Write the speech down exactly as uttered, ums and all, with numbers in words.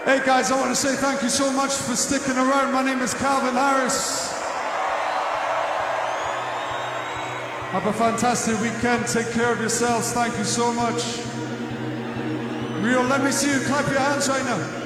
Hey guys, I want to say thank you so much for sticking around. My name is Calvin Harris. Have a fantastic weekend. Take care of yourselves. Thank you so much. Rio, let me see you clap your hands right now.